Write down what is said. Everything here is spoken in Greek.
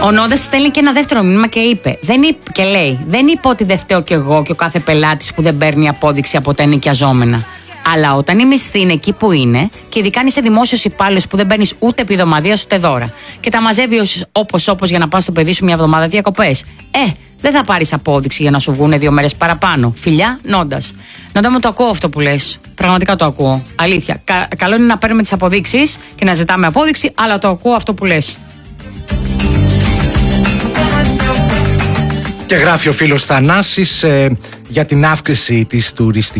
Ο Νόντας στέλνει και ένα δεύτερο μήνυμα και είπε, και λέει: δεν είπα ότι δεν φταίω κι εγώ και ο κάθε πελάτης που δεν παίρνει απόδειξη από τα ενοικιαζόμενα. Αλλά όταν η μισθή είναι εκεί που είναι, και ειδικά αν είσαι δημόσιος υπάλληλος που δεν παίρνεις ούτε επιδομαδίας ούτε δώρα, και τα μαζεύει όπως για να πας στο παιδί σου μια εβδομάδα διακοπές, δεν θα πάρεις απόδειξη για να σου βγουν 2 μέρες παραπάνω. Φιλιά, Νόντας. Νόντα μου, το ακούω αυτό που λες. Πραγματικά το ακούω. Αλήθεια. Καλό είναι να παίρνουμε τις αποδείξεις και να ζητάμε απόδειξη, αλλά το ακούω αυτό που λες. Και γράφει ο φίλος Θανάσης για την αύξηση της τουριστικής